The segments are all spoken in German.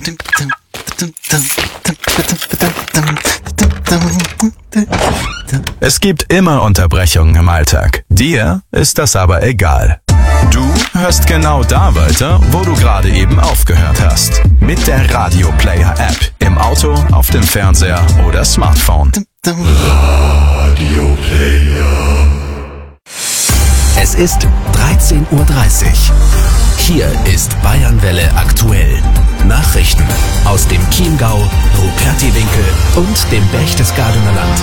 Es gibt immer Unterbrechungen im Alltag. Dir ist das aber egal. Du hörst genau da weiter, wo du gerade eben aufgehört hast. Mit der Radio Player App. Im Auto, auf dem Fernseher oder Smartphone. Radio Player. Es ist 13:30 Uhr. Hier ist Bayernwelle aktuell. Nachrichten aus dem Chiemgau, Rupertiwinkel und dem Berchtesgadener Land.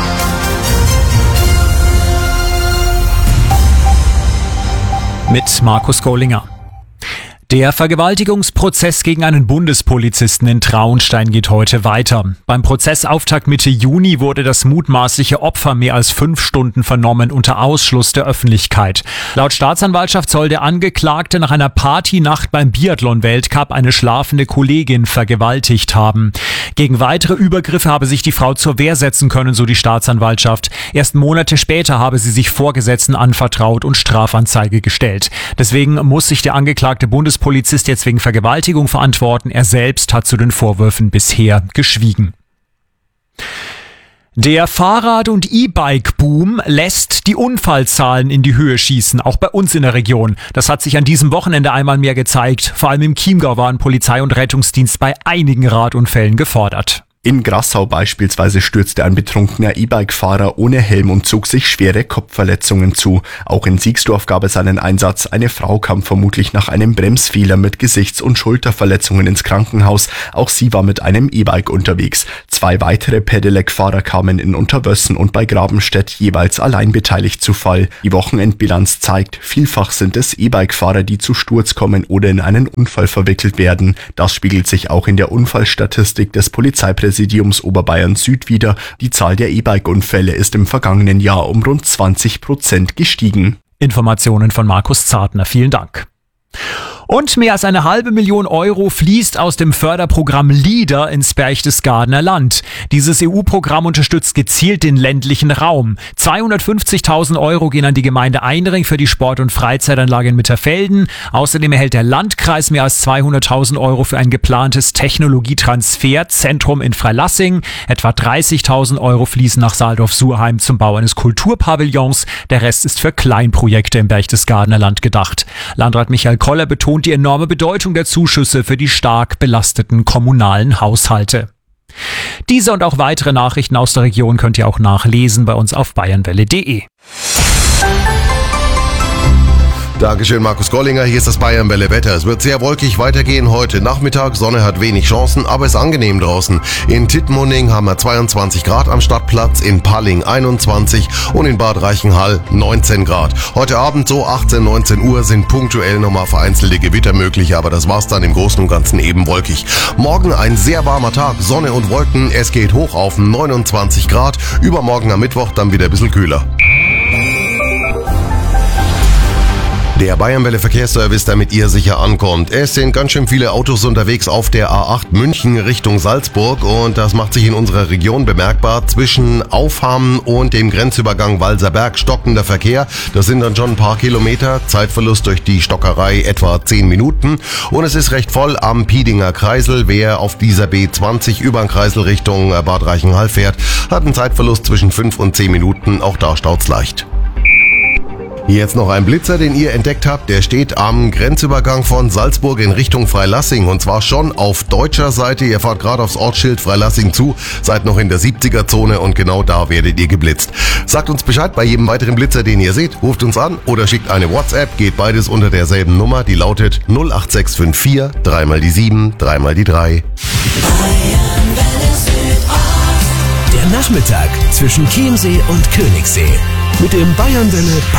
Mit Markus Kohlinger. Der Vergewaltigungsprozess gegen einen Bundespolizisten in Traunstein geht heute weiter. Beim Prozessauftakt Mitte Juni wurde das mutmaßliche Opfer mehr als 5 Stunden vernommen unter Ausschluss der Öffentlichkeit. Laut Staatsanwaltschaft soll der Angeklagte nach einer Partynacht beim Biathlon-Weltcup eine schlafende Kollegin vergewaltigt haben. Gegen weitere Übergriffe habe sich die Frau zur Wehr setzen können, so die Staatsanwaltschaft. Erst Monate später habe sie sich Vorgesetzten anvertraut und Strafanzeige gestellt. Deswegen muss sich der angeklagte Bundespolizist jetzt wegen Vergewaltigung verantworten. Er selbst hat zu den Vorwürfen bisher geschwiegen. Der Fahrrad- und E-Bike-Boom lässt die Unfallzahlen in die Höhe schießen, auch bei uns in der Region. Das hat sich an diesem Wochenende einmal mehr gezeigt. Vor allem im Chiemgau waren Polizei und Rettungsdienst bei einigen Radunfällen gefordert. In Grassau beispielsweise stürzte ein betrunkener E-Bike-Fahrer ohne Helm und zog sich schwere Kopfverletzungen zu. Auch in Siegsdorf gab es einen Einsatz. Eine Frau kam vermutlich nach einem Bremsfehler mit Gesichts- und Schulterverletzungen ins Krankenhaus. Auch sie war mit einem E-Bike unterwegs. 2 weitere Pedelec-Fahrer kamen in Unterwössen und bei Grabenstedt jeweils allein beteiligt zu Fall. Die Wochenendbilanz zeigt, vielfach sind es E-Bike-Fahrer, die zu Sturz kommen oder in einen Unfall verwickelt werden. Das spiegelt sich auch in der Unfallstatistik des Polizeipräsidiums Oberbayern Süd wieder. Die Zahl der E-Bike-Unfälle ist im vergangenen Jahr um rund 20% gestiegen. Informationen von Markus Zartner. Vielen Dank. Und mehr als 500.000 Euro fließt aus dem Förderprogramm LEADER ins Berchtesgadener Land. Dieses EU-Programm unterstützt gezielt den ländlichen Raum. 250.000 Euro gehen an die Gemeinde Einring für die Sport- und Freizeitanlage in Mitterfelden. Außerdem erhält der Landkreis mehr als 200.000 Euro für ein geplantes Technologietransferzentrum in Freilassing. Etwa 30.000 Euro fließen nach Saldorf-Surheim zum Bau eines Kulturpavillons. Der Rest ist für Kleinprojekte im Berchtesgadener Land gedacht. Landrat Michael Koller betont die enorme Bedeutung der Zuschüsse für die stark belasteten kommunalen Haushalte. Diese und auch weitere Nachrichten aus der Region könnt ihr auch nachlesen bei uns auf bayernwelle.de. Dankeschön, Markus Gollinger. Hier ist das Bayernwelle Wetter. Es wird sehr wolkig weitergehen heute Nachmittag. Sonne hat wenig Chancen, aber ist angenehm draußen. In Tittmoning haben wir 22 Grad am Stadtplatz, in Palling 21 und in Bad Reichenhall 19 Grad. Heute Abend so 18, 19 Uhr sind punktuell nochmal vereinzelte Gewitter möglich, aber das war's dann im Großen und Ganzen eben wolkig. Morgen ein sehr warmer Tag, Sonne und Wolken. Es geht hoch auf 29 Grad. Übermorgen am Mittwoch dann wieder ein bisschen kühler. Der Bayernwelle Verkehrsservice, damit ihr sicher ankommt. Es sind ganz schön viele Autos unterwegs auf der A8 München Richtung Salzburg und das macht sich in unserer Region bemerkbar. Zwischen Aufhamm und dem Grenzübergang Walserberg stockender Verkehr. Das sind dann schon ein paar Kilometer. Zeitverlust durch die Stockerei etwa 10 Minuten. Und es ist recht voll am Piedinger Kreisel. Wer auf dieser B20 über den Kreisel Richtung Bad Reichenhall fährt, hat einen Zeitverlust zwischen 5 und 10 Minuten. Auch da staut's leicht. Jetzt noch ein Blitzer, den ihr entdeckt habt. Der steht am Grenzübergang von Salzburg in Richtung Freilassing und zwar schon auf deutscher Seite. Ihr fahrt gerade aufs Ortsschild Freilassing zu, seid noch in der 70er-Zone und genau da werdet ihr geblitzt. Sagt uns Bescheid bei jedem weiteren Blitzer, den ihr seht. Ruft uns an oder schickt eine WhatsApp. Geht beides unter derselben Nummer. Die lautet 08654 3 mal die 7, 3 mal die 3. Der Nachmittag zwischen Chiemsee und Königssee mit dem Bayernwelle